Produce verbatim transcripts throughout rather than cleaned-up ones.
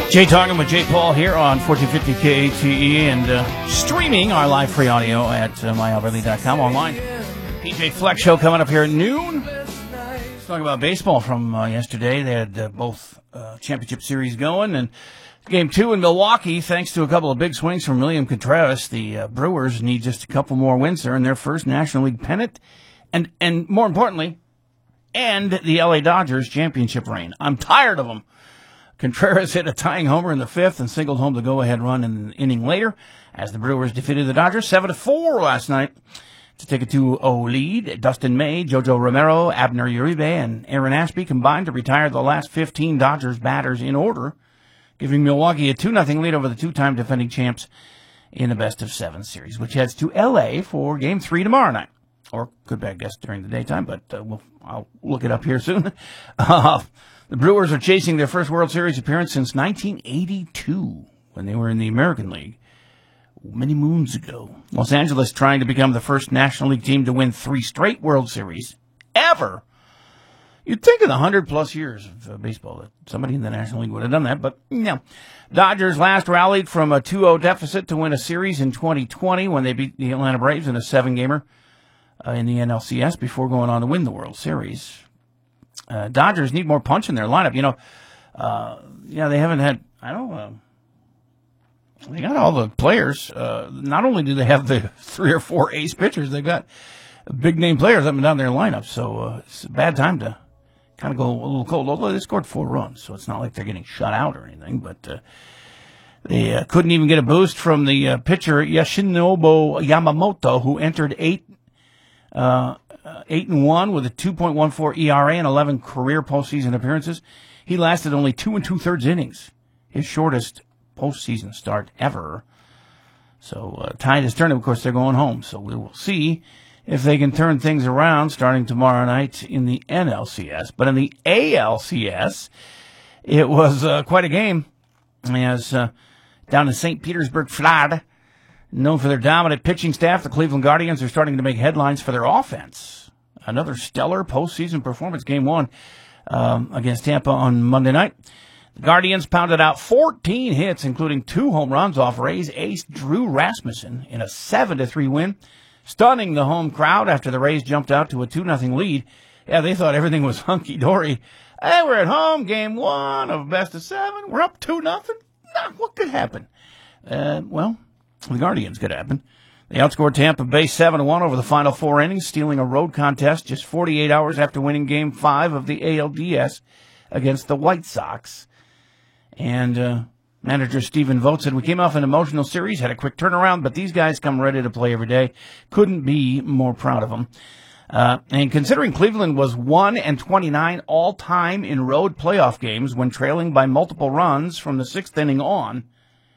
Jay talking with Jay Paul here on fourteen fifty K A T E and uh, streaming our live free audio at uh, my alberly dot com online. P J Flex Show coming up here at noon. Let's talk about baseball from uh, yesterday. They had uh, both uh, championship series going, and game two in Milwaukee, thanks to a couple of big swings from William Contreras, the uh, Brewers need just a couple more wins there in their first National League pennant, and and more importantly, end the L A Dodgers championship reign. I'm tired of them. Contreras hit a tying homer in the fifth and singled home the go-ahead run in an inning later as the Brewers defeated the Dodgers seven to four last night to take a two oh lead. Dustin May, Jojo Romero, Abner Uribe, and Aaron Ashby combined to retire the last fifteen Dodgers batters in order, giving Milwaukee a two nothing lead over the two-time defending champs in a best-of-seven series, which heads to L A for Game three tomorrow night. Or could be, I guess, during the daytime, but uh, we'll, I'll look it up here soon. uh, The Brewers are chasing their first World Series appearance since nineteen eighty-two, when they were in the American League many moons ago. Los Angeles trying to become the first National League team to win three straight World Series ever. You'd think in the hundred-plus years of uh, baseball that somebody in the National League would have done that, but no. Dodgers last rallied from a two oh deficit to win a series in twenty twenty when they beat the Atlanta Braves in a seven-gamer uh, in the N L C S before going on to win the World Series. Uh, Dodgers need more punch in their lineup. You know, uh, yeah, they haven't had, I don't know, uh, they got all the players. Uh, not only do they have the three or four ace pitchers, they've got big name players up and down their lineup. So uh, it's a bad time to kind of go a little cold. Although they scored four runs, so it's not like they're getting shut out or anything. But uh, they uh, couldn't even get a boost from the uh, pitcher Yoshinobu Yamamoto, who entered eight uh Uh, eight and one with a two point one four E R A and eleven career postseason appearances. He lasted only two and two thirds innings, his shortest postseason start ever. So uh, tide is turning. Of course, they're going home. So we will see if they can turn things around starting tomorrow night in the N L C S. But in the A L C S, it was uh, quite a game. As uh, down in Saint Petersburg, Florida, known for their dominant pitching staff, the Cleveland Guardians are starting to make headlines for their offense. Another stellar postseason performance, game one um, against Tampa on Monday night. The Guardians pounded out fourteen hits, including two home runs off Rays ace Drew Rasmussen in a seven to three win, stunning the home crowd after the Rays jumped out to a two nothing lead. Yeah, they thought everything was hunky-dory. Hey, we're at home, game one of best of seven. We're up two nothing. Nah, what could happen? Uh, well, the Guardians could happen. They outscored Tampa Bay seven to one over the final four innings, stealing a road contest just forty-eight hours after winning Game five of the A L D S against the White Sox. And uh, manager Stephen Vogt said, "We came off an emotional series, had a quick turnaround, but these guys come ready to play every day. Couldn't be more proud of them." Uh, and considering Cleveland was one and twenty-nine all-time in road playoff games when trailing by multiple runs from the sixth inning on,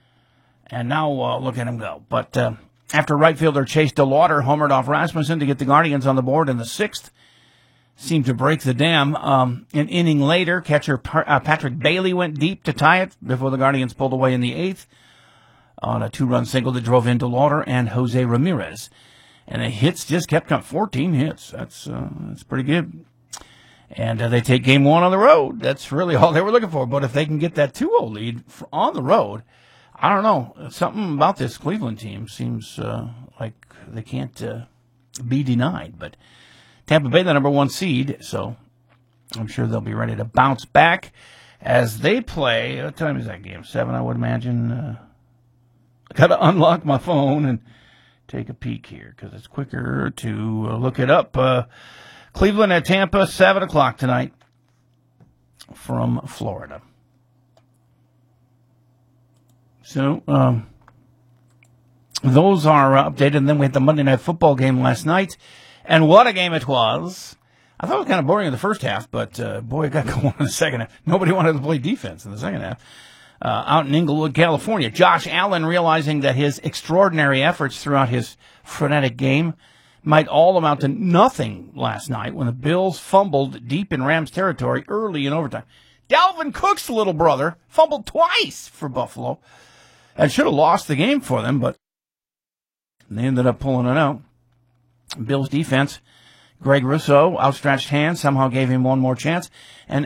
and now uh, look at him go. But uh, after right fielder Chase DeLauder homered off Rasmussen to get the Guardians on the board in the sixth, seemed to break the dam. Um, an inning later, catcher uh, Patrick Bailey went deep to tie it before the Guardians pulled away in the eighth on a two-run single that drove in DeLauder and Jose Ramirez. And the hits just kept coming. fourteen hits. That's uh, that's pretty good. And uh, they take game one on the road. That's really all they were looking for. But if they can get that two oh lead on the road, I don't know. Something about this Cleveland team seems uh, like they can't uh, be denied. But Tampa Bay, the number one seed, so I'm sure they'll be ready to bounce back as they play. What time is that game? Seven, I would imagine. Uh, I got to unlock my phone and take a peek here because it's quicker to uh, look it up. Uh, Cleveland at Tampa, seven o'clock tonight from Florida. So, um, those are uh, updated. And then we had the Monday Night Football game last night. And what a game it was. I thought it was kind of boring in the first half, but, uh, boy, it got going in the second half. Nobody wanted to play defense in the second half. Uh, out in Inglewood, California, Josh Allen realizing that his extraordinary efforts throughout his frenetic game might all amount to nothing last night when the Bills fumbled deep in Rams territory early in overtime. Dalvin Cook's little brother fumbled twice for Buffalo and should have lost the game for them, but they ended up pulling it out. Bills defense, Greg Rousseau, outstretched hand, somehow gave him one more chance. And